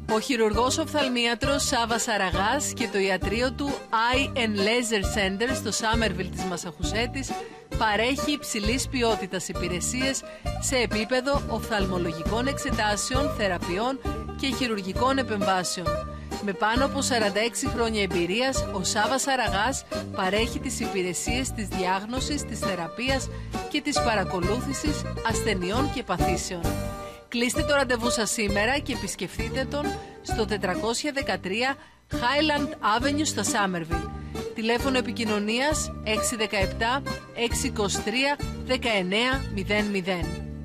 Ο χειρουργός οφθαλμίατρος Σάββας Αραγάς και το ιατρείο του Eye and Laser Center στο Σάμερβιλ της Μασαχουσέτης παρέχει υψηλής ποιότητας υπηρεσίες σε επίπεδο οφθαλμολογικών εξετάσεων, θεραπείων και χειρουργικών επεμβάσεων. Με πάνω από 46 χρόνια εμπειρίας, ο Σάββας Αραγάς παρέχει τις υπηρεσίες της διάγνωσης, της θεραπείας και της παρακολούθησης ασθενειών και παθήσεων. Κλείστε το ραντεβού σας σήμερα και επισκεφτείτε τον στο 413 Highland Avenue στο Summerville. Τηλέφωνο επικοινωνίας 617 623 1900.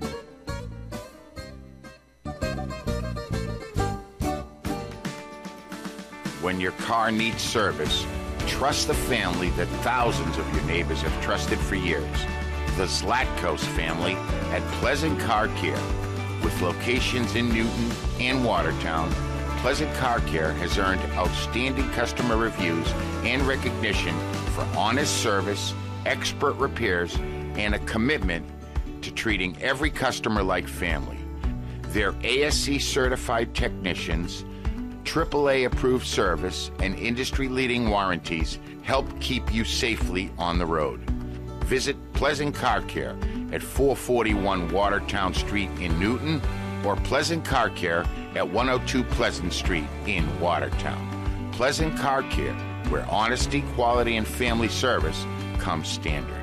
When your car needs service, trust the family that thousands of your neighbors have trusted for years. The Zlatkos family at Pleasant Car Care. With locations in Newton and Watertown, Pleasant Car Care has earned outstanding customer reviews and recognition for honest service, expert repairs, and a commitment to treating every customer like family. Their ASC certified technicians, AAA approved service, and industry-leading warranties help keep you safely on the road. Visit Pleasant Car Care at 441 Watertown Street in Newton or Pleasant Car Care at 102 Pleasant Street in Watertown. Pleasant Car Care, where honesty, quality, and family service come standard.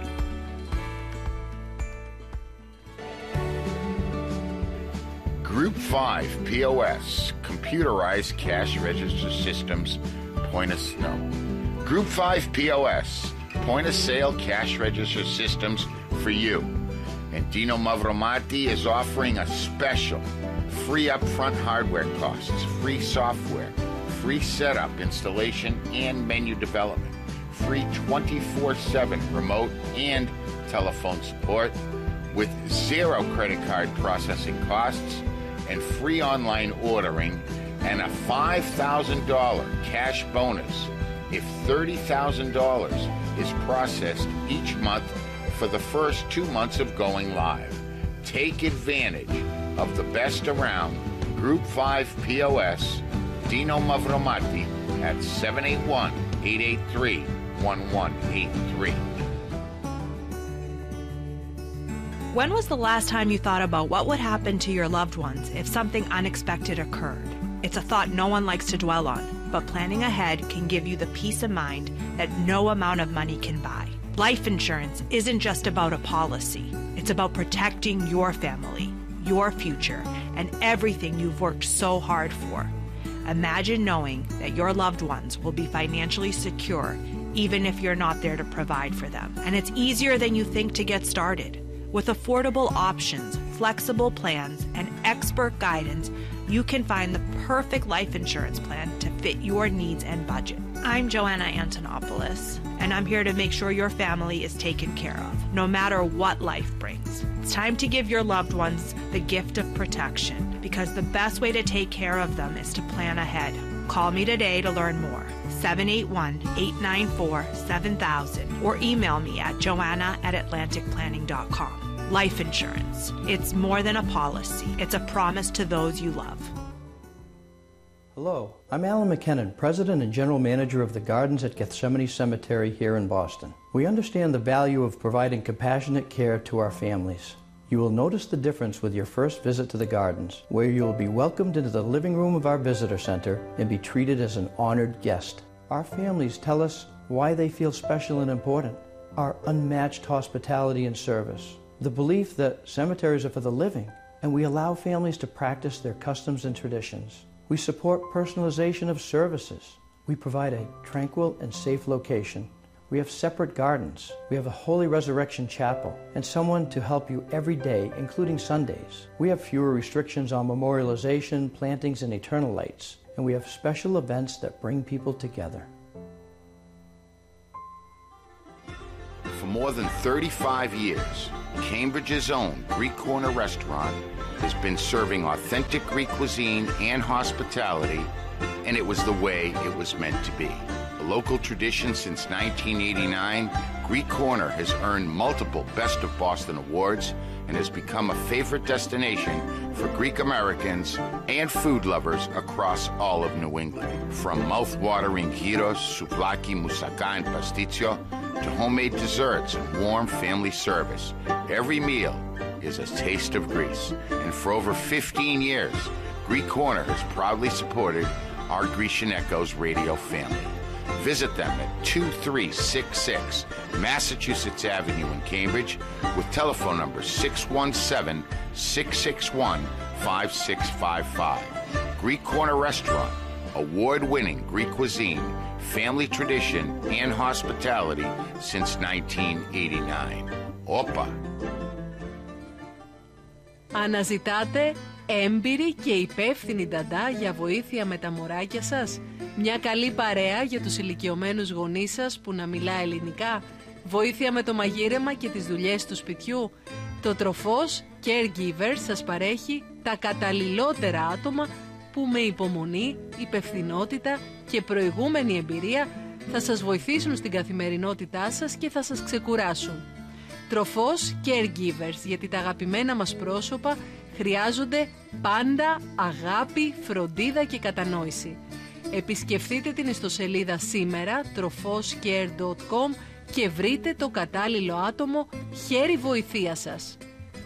Group 5 POS, computerized cash register systems, point of sale. Group 5 POS, point of sale cash register systems for you. And Dino Mavromati is offering a special free upfront hardware costs, free software, free setup, installation, and menu development, free 24/7 remote and telephone support with 0 credit card processing costs and free online ordering and a $5,000 cash bonus if $30,000 is processed each month for the first 2 months of going live. Take advantage of the best around Group 5 POS, Dino Mavromati at 781-883-1183. When was the last time you thought about what would happen to your loved ones if something unexpected occurred? It's a thought no one likes to dwell on, but planning ahead can give you the peace of mind that no amount of money can buy. Life insurance isn't just about a policy. It's about protecting your family, your future, and everything you've worked so hard for. Imagine knowing that your loved ones will be financially secure even if you're not there to provide for them. And it's easier than you think to get started. With affordable options, flexible plans, and expert guidance, you can find the perfect life insurance plan to fit your needs and budget. I'm Joanna Antonopoulos, and I'm here to make sure your family is taken care of, no matter what life brings. It's time to give your loved ones the gift of protection, because the best way to take care of them is to plan ahead. Call me today to learn more. 781-894-7000 or email me at joanna@atlanticplanning.com. Life insurance. It's more than a policy. It's a promise to those you love. Hello, I'm Alan McKinnon, President and General Manager of the Gardens at Gethsemane Cemetery here in Boston. We understand the value of providing compassionate care to our families. You will notice the difference with your first visit to the Gardens, where you will be welcomed into the living room of our visitor center and be treated as an honored guest. Our families tell us why they feel special and important. Our unmatched hospitality and service. The belief that cemeteries are for the living, and we allow families to practice their customs and traditions. We support personalization of services. We provide a tranquil and safe location. We have separate gardens. We have a Holy Resurrection Chapel and someone to help you every day, including Sundays. We have fewer restrictions on memorialization, plantings, and eternal lights. And we have special events that bring people together. For more than 35 years, Cambridge's own Greek Corner Restaurant has been serving authentic Greek cuisine and hospitality, and it was the way it was meant to be. A local tradition since 1989, Greek Corner has earned multiple Best of Boston awards and has become a favorite destination for Greek Americans and food lovers across all of New England. From mouth-watering gyros, souvlaki, moussaka, and pasticcio, to homemade desserts and warm family service, every meal is a taste of Greece. And for over 15 years, Greek Corner has proudly supported our Grecian Echoes radio family. Visit them at 2366 Massachusetts Avenue in Cambridge with telephone numbers 617-661-5655. Greek Corner Restaurant, award-winning Greek cuisine, family tradition, and hospitality since 1989. Opa! Αναζητάτε έμπειρη και υπεύθυνη νταντά για βοήθεια με τα μωράκια σας? Μια καλή παρέα για τους ηλικιωμένους γονείς σας που να μιλά ελληνικά? Βοήθεια με το μαγείρεμα και τις δουλειές του σπιτιού? Το Τροφός Caregivers σας παρέχει τα καταλληλότερα άτομα που με υπομονή, υπευθυνότητα και προηγούμενη εμπειρία θα σας βοηθήσουν στην καθημερινότητά σας και θα σας ξεκουράσουν. Τροφός Caregivers, γιατί τα αγαπημένα μας πρόσωπα χρειάζονται πάντα αγάπη, φροντίδα και κατανόηση. Επισκεφτείτε την ιστοσελίδα σήμερα, trofoscare.com, και βρείτε το κατάλληλο άτομο χέρι βοηθείας σας.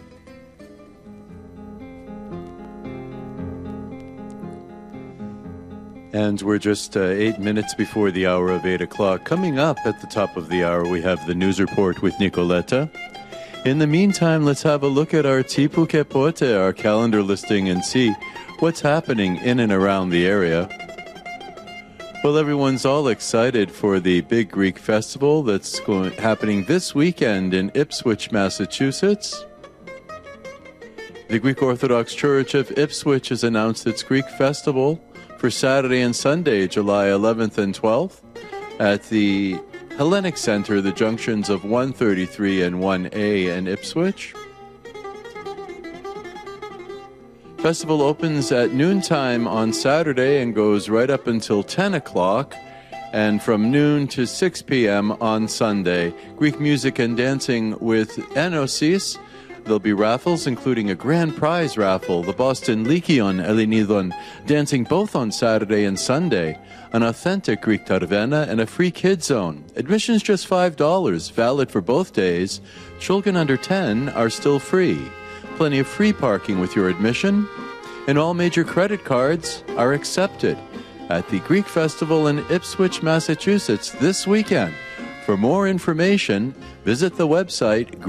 And we're just 8 minutes before the hour of 8 o'clock. Coming up at the top of the hour, we have the news report with Nicoletta. In the meantime, let's have a look at our Tipu Kepote, our calendar listing, and see what's happening in and around the area. Well, everyone's all excited for the big Greek festival that's happening this weekend in Ipswich, Massachusetts. The Greek Orthodox Church of Ipswich has announced its Greek festival for Saturday and Sunday, July 11th and 12th, at the Hellenic Center, the junctions of 133 and 1A in Ipswich. Festival opens at noontime on Saturday and goes right up until 10 o'clock, and from noon to 6 p.m. on Sunday. Greek music and dancing with Enosis. There'll be raffles, including a grand prize raffle, the Boston Lykion Elinidon, dancing both on Saturday and Sunday, an authentic Greek tarvena, and a free kid zone. Admission's just $5, valid for both days. Children under 10 are still free. Plenty of free parking with your admission, and all major credit cards are accepted at the Greek Festival in Ipswich, Massachusetts this weekend. For more information, visit the website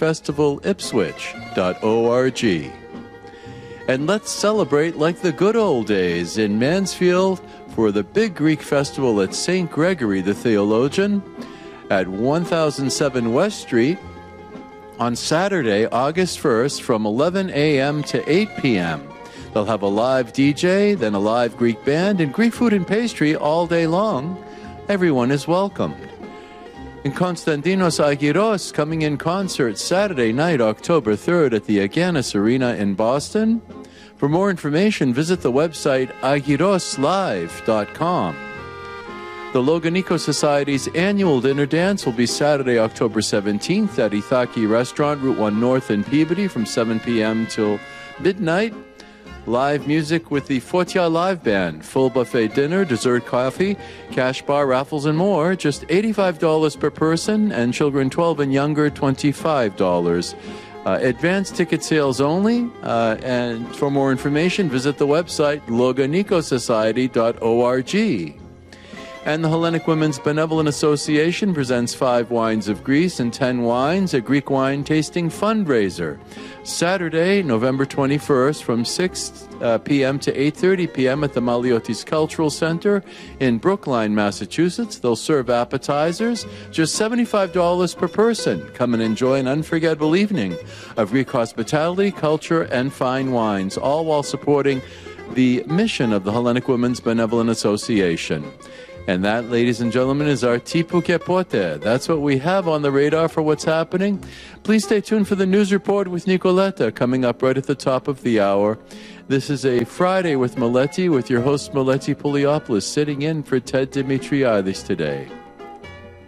greekfestivalipswich.org. And let's celebrate like the good old days in Mansfield for the big Greek festival at St. Gregory the Theologian at 1007 West Street on Saturday, August 1st from 11 a.m. to 8 p.m. They'll have a live DJ, then a live Greek band, and Greek food and pastry all day long. Everyone is welcomed. And Konstantinos Agiros coming in concert Saturday night, October 3rd at the Aganis Arena in Boston. For more information, visit the website agiroslive.com. The Loganiko Society's annual dinner dance will be Saturday, October 17th at Ithaki Restaurant, Route 1 North in Peabody from 7 p.m. till midnight. Live music with the Fotia Live Band, full buffet dinner, dessert, coffee, cash bar, raffles, and more. Just $85 per person, and children 12 and younger, $25. Advanced ticket sales only, and for more information, visit the website loganikosociety.org. And the Hellenic Women's Benevolent Association presents 5 Wines of Greece and 10 Wines, a Greek wine tasting fundraiser. Saturday, November 21st from 6 p.m. to 8:30 p.m. at the Maliotis Cultural Center in Brookline, Massachusetts. They'll serve appetizers, just $75 per person. Come and enjoy an unforgettable evening of Greek hospitality, culture, and fine wines, all while supporting the mission of the Hellenic Women's Benevolent Association. And that, ladies and gentlemen, is our Tipu Kepote. That's what we have on the radar for what's happening. Please stay tuned for the news report with Nicoletta coming up right at the top of the hour. This is a Friday with Meleti, with your host Meleti Poliopoulos, sitting in for Ted Dimitriadis today.